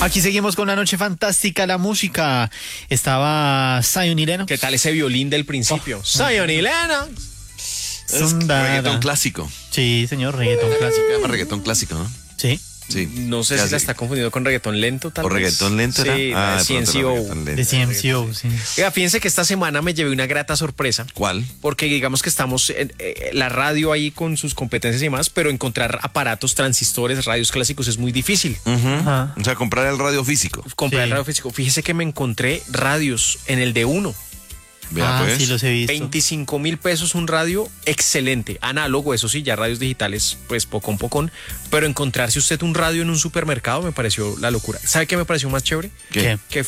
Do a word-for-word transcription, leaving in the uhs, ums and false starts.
Aquí seguimos con la noche fantástica, la música. Estaba Zion y Lennox. ¿Qué tal ese violín del principio? Oh. Zion y Lennox. Es reggaetón clásico. Sí, señor, reggaetón clásico. Se llama reggaetón clásico, ¿no? Sí. Sí. No sé si la está confundiendo con reggaetón lento, tal ¿O vez. reggaetón lento era? Sí, ah, de C N C O. De C N C O, sí. Oiga, fíjense que esta semana me llevé una grata sorpresa. ¿Cuál? Porque digamos que estamos en eh, la radio ahí con sus competencias y demás, pero encontrar aparatos, transistores, radios clásicos es muy difícil. Uh-huh. O sea, comprar el radio físico. Comprar Sí. el radio físico. Fíjese que me encontré radios en el de uno. Vea, ah, pues. sí, los he visto. veinticinco mil pesos un radio excelente, análogo, eso sí, ya radios digitales, pues poco a poco, pero encontrarse usted un radio en un supermercado me pareció la locura. ¿Sabe qué me pareció más chévere? ¿Qué? Que